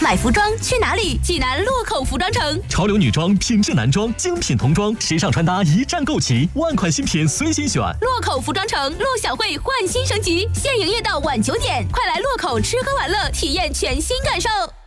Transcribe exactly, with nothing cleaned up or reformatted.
买服装去哪里？济南洛口服装城。 潮流女装、品质男装、精品童装、时尚穿搭一站购齐，万款新品随心选。 洛口服装城陆小慧焕新升级，现营业到晚九点，快来洛口吃喝玩乐，体验全新感受。